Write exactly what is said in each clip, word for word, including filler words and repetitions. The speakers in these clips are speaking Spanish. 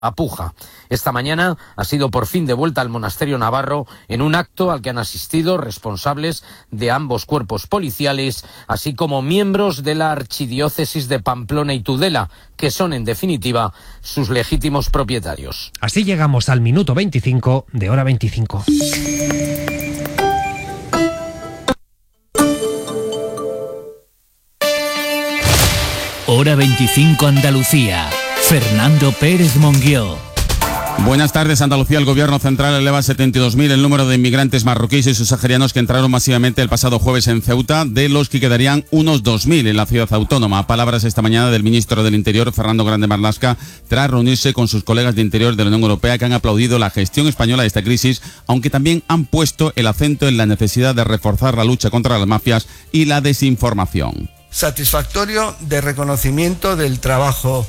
a Puja. Esta mañana ha sido por fin de vuelta al monasterio navarro en un acto al que han asistido responsables de ambos cuerpos policiales, así como miembros de la archidiócesis de Pamplona y Tudela, que son en definitiva sus legítimos propietarios. Así llegamos al minuto veinticinco de Hora veinticinco. Hora veinticinco Andalucía. Fernando Pérez Monguió. Buenas tardes. Andalucía. El gobierno central eleva a setenta y dos mil el número de inmigrantes marroquíes y subsaharianos que entraron masivamente el pasado jueves en Ceuta, de los que quedarían unos dos mil en la ciudad autónoma. Palabras esta mañana del ministro del Interior, Fernando Grande Marlaska, tras reunirse con sus colegas de Interior de la Unión Europea, que han aplaudido la gestión española de esta crisis, aunque también han puesto el acento en la necesidad de reforzar la lucha contra las mafias y la desinformación. Satisfactorio de reconocimiento del trabajo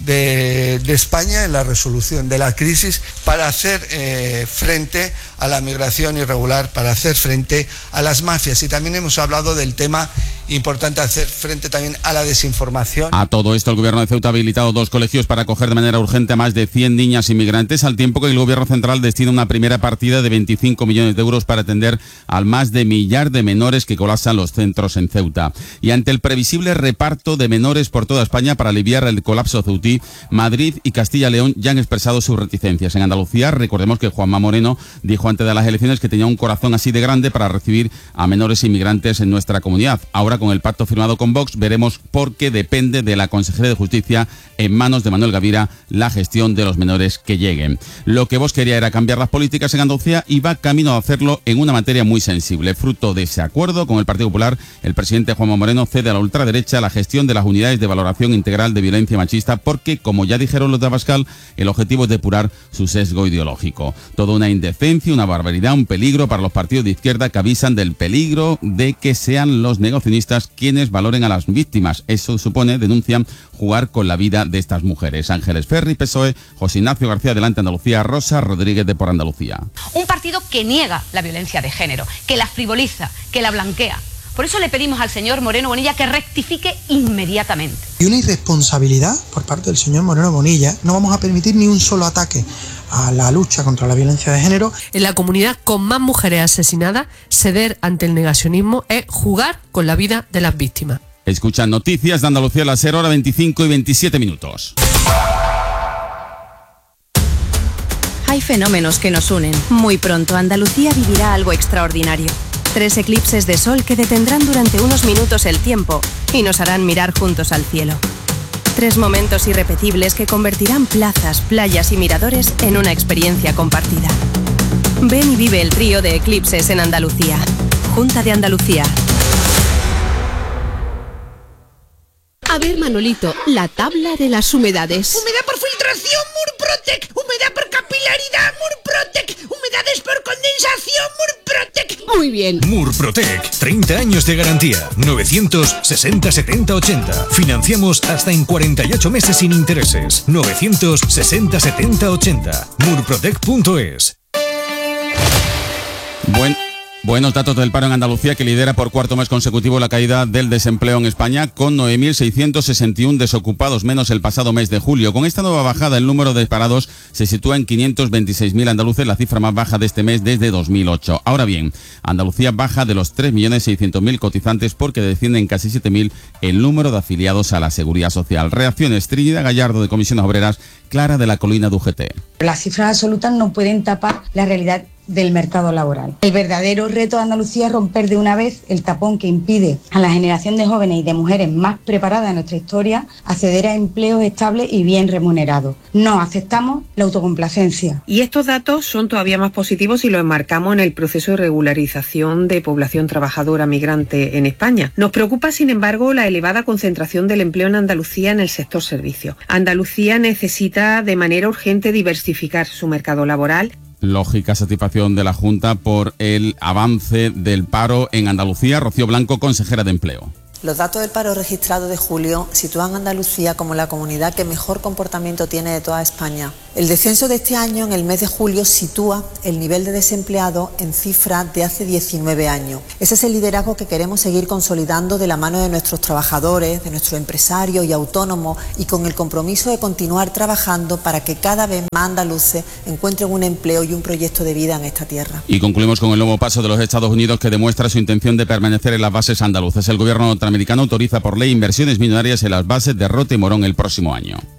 De, de España en la resolución de la crisis para hacer eh, frente a la migración irregular, para hacer frente a las mafias. Y también hemos hablado del tema importante, hacer frente también a la desinformación. A todo esto, el gobierno de Ceuta ha habilitado dos colegios para acoger de manera urgente a más de cien niñas inmigrantes, al tiempo que el gobierno central destina una primera partida de veinticinco millones de euros para atender al más de millar de menores que colapsan los centros en Ceuta. Y ante el previsible reparto de menores por toda España para aliviar el colapso ceutí, Madrid y Castilla y León ya han expresado sus reticencias. En Andalucía, recordemos que Juanma Moreno dijo antes de las elecciones que tenía un corazón así de grande para recibir a menores inmigrantes en nuestra comunidad. Ahora, con el pacto firmado con Vox, veremos por qué depende de la Consejería de Justicia, en manos de Manuel Gavira, la gestión de los menores que lleguen. Lo que Vox quería era cambiar las políticas en Andalucía y va camino a hacerlo en una materia muy sensible. Fruto de ese acuerdo con el Partido Popular, el presidente Juanma Moreno cede a la ultraderecha la gestión de las unidades de valoración integral de violencia machista porque, como ya dijeron los de Abascal, el objetivo es depurar su sesgo ideológico. Toda una indecencia, una barbaridad, un peligro para los partidos de izquierda que avisan del peligro de que sean los negacionistas quienes valoren a las víctimas. Eso supone, denuncian, jugar con la vida de estas mujeres. Ángeles Ferri, P S O E, José Ignacio García Adelante Andalucía, Rosa Rodríguez de Por Andalucía. Un partido que niega la violencia de género, que la frivoliza, que la blanquea. Por eso le pedimos al señor Moreno Bonilla que rectifique inmediatamente. Y una irresponsabilidad por parte del señor Moreno Bonilla. No vamos a permitir ni un solo ataque a la lucha contra la violencia de género. En la comunidad con más mujeres asesinadas, ceder ante el negacionismo es jugar con la vida de las víctimas. Escuchan Noticias de Andalucía a las hora veinticinco y veintisiete minutos. Hay fenómenos que nos unen. Muy pronto Andalucía vivirá algo extraordinario. Tres eclipses de sol que detendrán durante unos minutos el tiempo y nos harán mirar juntos al cielo. Tres momentos irrepetibles que convertirán plazas, playas y miradores en una experiencia compartida. Ven y vive el trío de eclipses en Andalucía. Junta de Andalucía. A ver, Manolito, la tabla de las humedades. Humedad por filtración, Murprotec. Humedad por capilaridad, Murprotec. Humedades por condensación, Murprotec. Muy bien. Murprotec, treinta años de garantía. novecientos sesenta setenta ochenta. Financiamos hasta en cuarenta y ocho meses sin intereses. novecientos sesenta setenta ochenta. murprotec punto es. Buen... Buenos datos del paro en Andalucía, que lidera por cuarto mes consecutivo la caída del desempleo en España, con nueve mil seiscientos sesenta y uno desocupados menos el pasado mes de julio. Con esta nueva bajada, el número de parados se sitúa en quinientos veintiséis mil andaluces, la cifra más baja de este mes desde dos mil ocho. Ahora bien, Andalucía baja de los tres millones seiscientos mil cotizantes porque desciende en casi siete mil el número de afiliados a la Seguridad Social. Reacciones: Trinidad Gallardo, de Comisiones Obreras, Clara de la Colina de U G T. Las cifras absolutas no pueden tapar la realidad del mercado laboral. El verdadero reto de Andalucía es romper de una vez el tapón que impide a la generación de jóvenes y de mujeres más preparadas de nuestra historia acceder a empleos estables y bien remunerados. No aceptamos la autocomplacencia. Y estos datos son todavía más positivos si los enmarcamos en el proceso de regularización de población trabajadora migrante en España. Nos preocupa, sin embargo, la elevada concentración del empleo en Andalucía en el sector servicios. Andalucía necesita de manera urgente diversificar su mercado laboral. Lógica satisfacción de la Junta por el avance del paro en Andalucía. Rocío Blanco, consejera de Empleo. Los datos del paro registrado de julio sitúan a Andalucía como la comunidad que mejor comportamiento tiene de toda España. El descenso de este año en el mes de julio sitúa el nivel de desempleado en cifra de hace diecinueve años. Ese es el liderazgo que queremos seguir consolidando de la mano de nuestros trabajadores, de nuestros empresarios y autónomos, y con el compromiso de continuar trabajando para que cada vez más andaluces encuentren un empleo y un proyecto de vida en esta tierra. Y concluimos con el nuevo paso de los Estados Unidos, que demuestra su intención de permanecer en las bases andaluzas. El gobierno norteamericano autoriza por ley inversiones millonarias en las bases de Rota y Morón el próximo año.